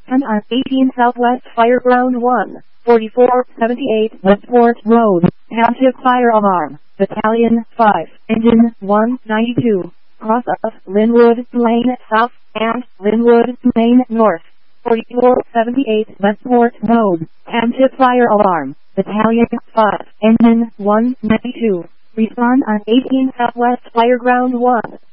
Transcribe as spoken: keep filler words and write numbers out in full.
Respond on eighteen Southwest Fireground one, forty-four seventy-eight Westport Road, Township Fire Alarm, Battalion five, Engine one ninety-two, cross of Linwood Lane South and Linwood Lane North, forty-four seventy-eight Westport Road, Township Fire Alarm, Battalion five, Engine one ninety-two. Respond on eighteen Southwest Fireground one,